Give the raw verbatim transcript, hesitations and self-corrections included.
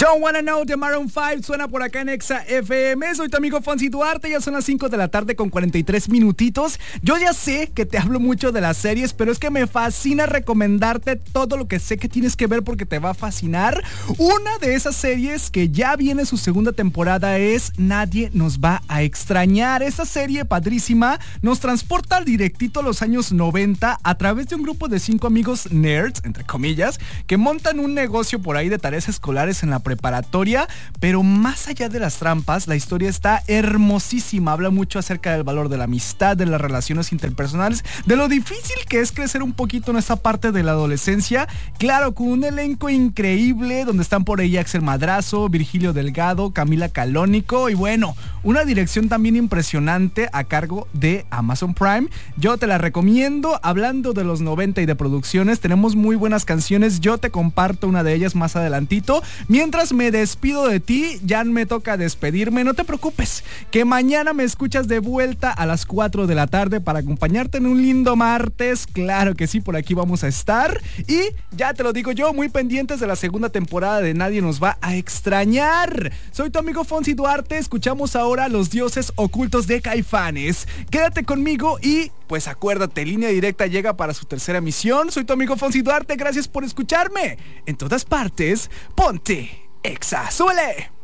Don't Wanna Know de Maroon five suena por acá en Exa F M. Soy tu amigo Fonsi Duarte, ya son las cinco de la tarde con cuarenta y tres minutitos. Yo ya sé que te hablo mucho de las series, pero es que me fascina recomendarte todo lo que sé que tienes que ver porque te va a fascinar. Una de esas series que ya viene su segunda temporada es Nadie nos va a extrañar. Esa serie padrísima nos transporta al directito a los años noventa a través de un grupo de cinco amigos nerds, entre comillas, que montan un negocio por ahí de tareas escolares en la preparatoria, pero más allá de las trampas, la historia está hermosísima. Habla mucho acerca del valor de la amistad, de las relaciones interpersonales, de lo difícil que es crecer un poquito en esta parte de la adolescencia. Claro, con un elenco increíble, donde están por ahí Axel Madrazo, Virgilio Delgado, Camila Calónico y bueno, una dirección también impresionante a cargo de Amazon Prime. Yo te la recomiendo. Hablando de los noventa y de producciones, tenemos muy buenas canciones. Yo te comparto una de ellas más adelantito. Mientras me despido de ti, ya me toca despedirme. No te preocupes, que mañana me escuchas de vuelta a las cuatro de la tarde para acompañarte en un lindo martes. Claro que sí, por aquí vamos a estar. Y ya te lo digo yo, muy pendientes de la segunda temporada de Nadie nos va a extrañar. Soy tu amigo Fonsi Duarte. Escuchamos ahora Los dioses ocultos de Caifanes. Quédate conmigo y pues acuérdate, Línea Directa llega para su tercera emisión. Soy tu amigo Fonsi Duarte. Gracias por escucharme. En todas partes, ponte Exa. ¡Súbele!